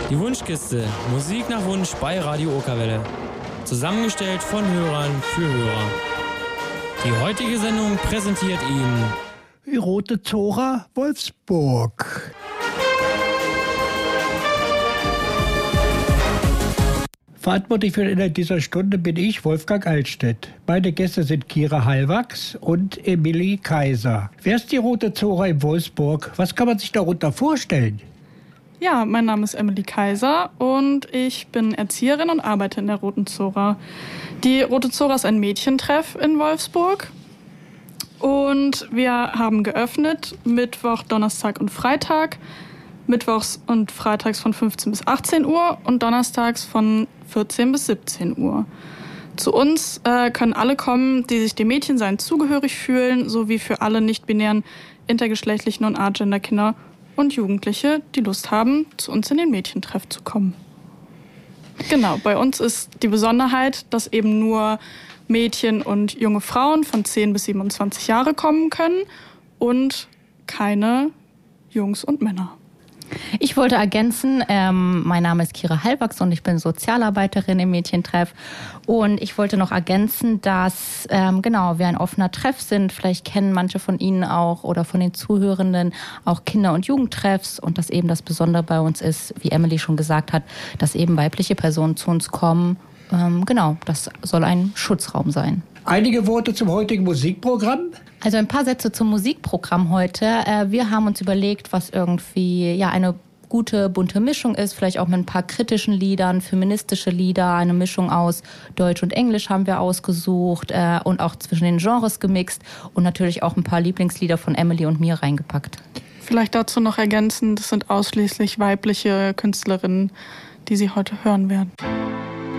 Die Wunschkiste. Musik nach Wunsch bei Radio Okerwelle. Zusammengestellt von Hörern für Hörer. Die heutige Sendung präsentiert Ihnen die Rote Zora Wolfsburg. Verantwortlich für den Inhalt dieser Stunde bin ich, Wolfgang Altstedt. Meine Gäste sind Kira Hallwachs und Emilie Kaiser. Wer ist die Rote Zora in Wolfsburg? Was kann man sich darunter vorstellen? Ja, mein Name ist Emilie Kaiser und ich bin Erzieherin und arbeite in der Roten Zora. Die Rote Zora ist ein Mädchentreff in Wolfsburg und wir haben geöffnet Mittwoch, Donnerstag und Freitag. Mittwochs und freitags von 15 bis 18 Uhr und donnerstags von 14 bis 17 Uhr. Zu uns können alle kommen, die sich dem Mädchensein zugehörig fühlen, sowie für alle nicht-binären, intergeschlechtlichen und Agender-Kinder und Jugendliche, die Lust haben, zu uns in den Mädchentreff zu kommen. Genau, bei uns ist die Besonderheit, dass eben nur Mädchen und junge Frauen von 10 bis 27 Jahre kommen können und keine Jungs und Männer. Ich wollte ergänzen, mein Name ist Kira Hallwachs und ich bin Sozialarbeiterin im Mädchentreff. Und ich wollte noch ergänzen, dass wir ein offener Treff sind. Vielleicht kennen manche von Ihnen auch oder von den Zuhörenden auch Kinder- und Jugendtreffs. Und dass eben das Besondere bei uns ist, wie Emily schon gesagt hat, dass eben weibliche Personen zu uns kommen. Das soll ein Schutzraum sein. Einige Worte zum heutigen Musikprogramm. Also ein paar Sätze zum Musikprogramm heute. Wir haben uns überlegt, was irgendwie eine gute, bunte Mischung ist. Vielleicht auch mit ein paar kritischen Liedern, feministische Lieder. Eine Mischung aus Deutsch und Englisch haben wir ausgesucht und auch zwischen den Genres gemixt. Und natürlich auch ein paar Lieblingslieder von Emily und mir reingepackt. Vielleicht dazu noch ergänzen, das sind ausschließlich weibliche Künstlerinnen, die Sie heute hören werden.